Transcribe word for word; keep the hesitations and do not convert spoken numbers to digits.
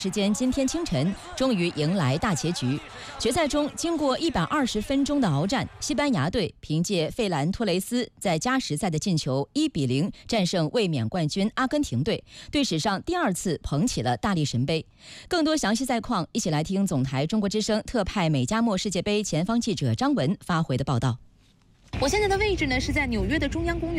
时间今天清晨终于迎来大结局。决赛中，经过一百二十分钟的鏖战，西班牙队凭借费兰托雷斯在加时赛的进球一比零战胜卫冕冠军阿根廷队，队史上第二次捧起了大力神杯。更多详细赛况，一起来听总台中国之声特派美加墨世界杯前方记者张文发回的报道。 我现在的位置呢是在纽约的中央公园。